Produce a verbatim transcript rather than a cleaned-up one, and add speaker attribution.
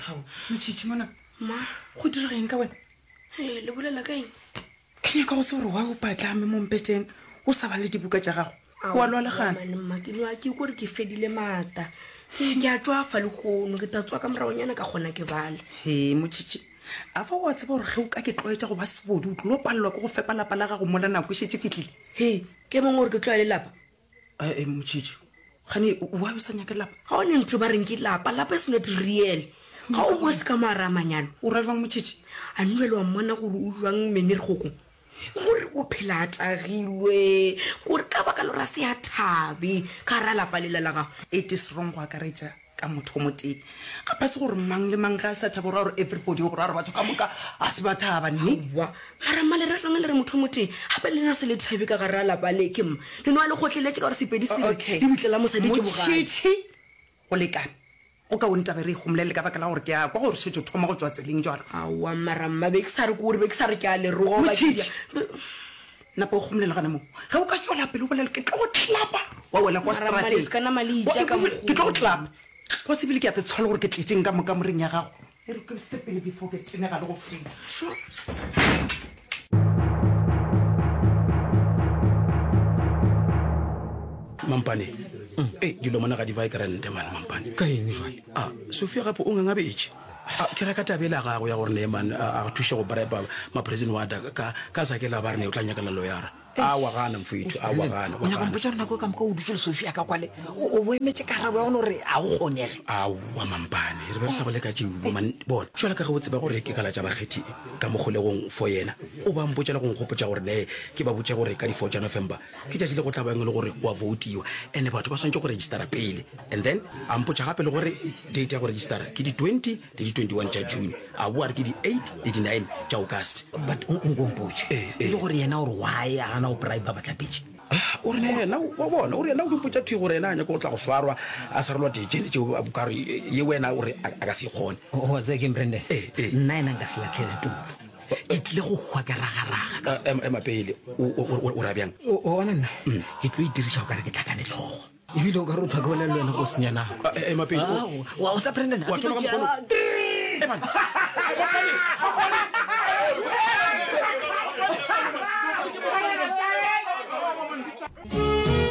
Speaker 1: How? Mochichi mana.
Speaker 2: Ma,
Speaker 1: Go dira eng ka wena?
Speaker 2: eh le bolela ka eng?
Speaker 1: Ke nyaka go se gore wa o patla me mo mpeteng o sa ba le dibuka tša gago. Wa lwala gana.
Speaker 2: Mma ke nwa ke gore ke fedile mata. Ke ke a tswa fa le gono ke ta tswa ka moraonyana ka gona ke bala.
Speaker 1: He mochichi. A fa wa tseba gore ge o ka ke tloetša go ba sebodu o tlo palelwa ke go fepa lapa la gago mola nako e šetse fitlhile.
Speaker 2: He, ke mong gore ke tloa le lapa.
Speaker 1: Eh mochichi. Gane wa o sa nyaka lapa.
Speaker 2: Ha o ne ntlo ba reng ke lapa, lapa is not real. Ga o bua se ka mara manyana.
Speaker 1: O ra jwang mochichi?
Speaker 2: A nwele wa mmona gore o jwang menere gokong. Gore o phela tagilwe gore ka baka lora se ya thabe ka ra lapa le la gago.
Speaker 1: It is wrong go akaretša ka motho mo teng. Ga pa se gore mang le mang ga sa thaba gore everybody go ra re batho ka moka a se ba thaba ne.
Speaker 2: Wa mara male re tlong le re motho mo teng gape le na se le thabe ka ga ra lapa le ke mma le no a le gotleletse ka gore sepedi se
Speaker 1: Okay.
Speaker 2: le bitlela mosadi ke bogadi.
Speaker 1: Mochichi go lekana o ka o ntaba re gomlele ka baka la gore ke a kwa gore shetse thoma go tswa tseleng jalo.
Speaker 2: Awa mara mma be ke sa re ke gore be ke sa re ke a le rogo ba
Speaker 1: Mochichi napa o gomlela gana mo ge o ka tswela pele o bolela ke tlo go tlapa wa wela kwa
Speaker 2: Mara male se ka nama le ija ka
Speaker 1: strateng ke tlo go
Speaker 2: mogolo.
Speaker 1: tlapa wa sebile ke a te tshola gore ke tletseng ka moka moreng ya gago e re ke stepele before ke tenega le go feta.
Speaker 2: Sure.
Speaker 3: Mampane eh dilo mona ga di vai grande man Mampane
Speaker 4: ka eng jwale
Speaker 3: ah Sofia gape o nganga betse ah ke reka tabela ga go ya gore ne man a thusha go bribe ma president wa da ka ka sa ke la ba re ne o tla nyaka la lawyer a wa gana mfethu a wa gana
Speaker 4: o nyaka mpotsa rona go ka moka o dutse le Sofia ka kwale o boemetse karabo ya gore a go kgonege
Speaker 3: a wa Mampane re ba sa bole ka tšeo man bona jwale ka go tseba gore ke kala tša bakgethi ka mogolegong for yena o ba mpotsa le go nkgopotsa gore ne ke ba botsa gore ka di four tša November ke tšatši le go tla bang le gore wa votiwa ene batho ba swantse go registera pele and then a mpotsa gape le gore date ya go registera ke di twenty le di twenty-one tša June a boa re ke di eight le di nine tša August
Speaker 4: but nkompotse
Speaker 3: Eh, eh.
Speaker 4: e le gore yena gore why a gana o bribe ba batlapetse
Speaker 3: o re ena wa bona o re ena o mpotsa thuo gore ena a nyaka go tla go swarwa a sa relwa dijene tšeo a bokare ye wena o re a ka se kgone
Speaker 4: wa tse ke mbrende
Speaker 3: Eh, eh.
Speaker 4: nna ena nka se latlhele tulo ke tlile go gwa ka ragaraga
Speaker 3: ema pele o ra bjang
Speaker 4: o bona nna ke tlo itiriša o kare ke tlhakane tlhogo ebile o ka re o tlhoka bolela le wena go senyanako
Speaker 3: ema pele
Speaker 4: wa o sa brenden
Speaker 3: wa thola ka mogolo